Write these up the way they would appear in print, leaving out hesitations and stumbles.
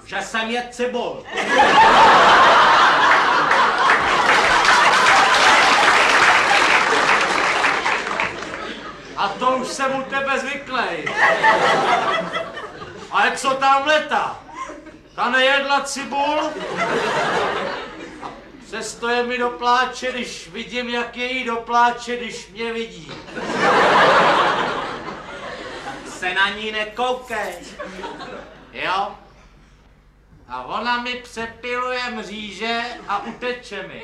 že jsem je cibul. A to už jsem u tebe zvyklej. Ale co tam leta? Ta nejedla cibul? Přesto je mi do pláče, když vidím, jak je jí do pláče, když mě vidí. Tak se na ní nekoukej. Jo? A ona mi přepiluje mříže a uteče mi.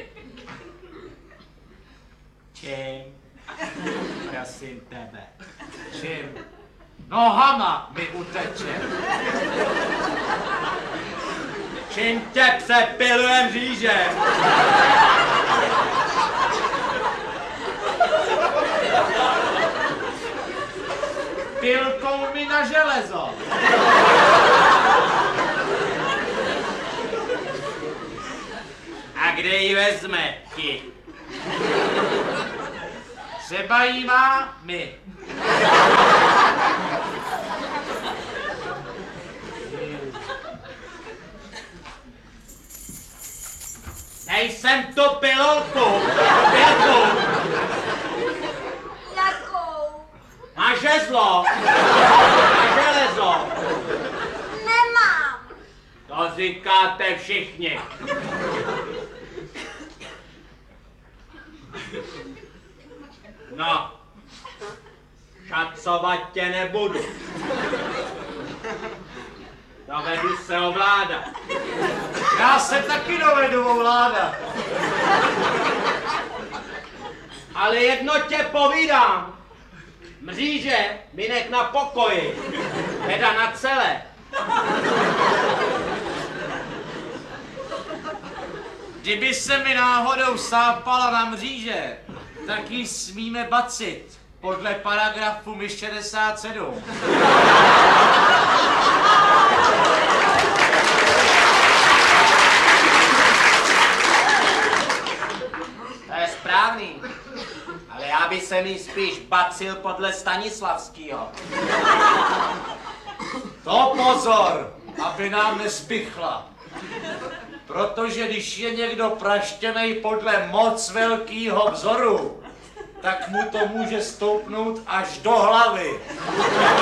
Čím? Prosím tebe. Čím? Nohama mi uteče. Čím tě přepiluje mříže? Pilkou mi na železo. A kde ji vezme ti? Třeba jí má my. Nejsem to pilotku. Pilku. Jakou? Na žezlo. Na železo. Nemám. To říkáte všichni. No, šacovat tě nebudu. Dovedu se ovládat. Já se taky dovedu ovládat. Ale jedno tě povídám. Mříže mi nech na pokoji. Teda na celé. Kdyby se mi náhodou sápala na mříže, tak ji smíme bacit podle paragrafu MI 67. To je správný, ale já bych se mi spíš bacil podle Stanislavského. To pozor, aby nám nespichla. Protože když je někdo praštěnej podle moc velkýho vzoru, tak mu to může stoupnout až do hlavy.